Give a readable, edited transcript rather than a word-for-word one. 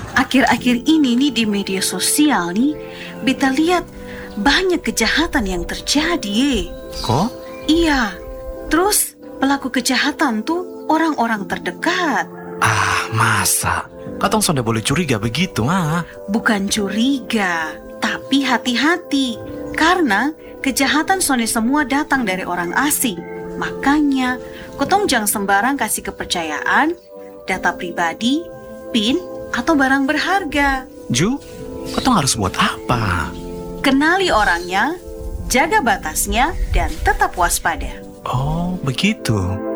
Akhir-akhir ini nih di media sosial nih, beta lihat banyak kejahatan yang terjadi. Kok? Iya, terus pelaku kejahatan tuh orang-orang terdekat. Masa? Katong sudah boleh curiga begitu, Bukan curiga, tapi hati-hati. Karena kejahatan sone semua datang dari orang asing. Makanya, kotong jangan sembarang kasih kepercayaan, data pribadi, PIN, atau barang berharga. Ju, katong harus buat apa? Kenali orangnya, jaga batasnya, dan tetap waspada. Oh, begitu.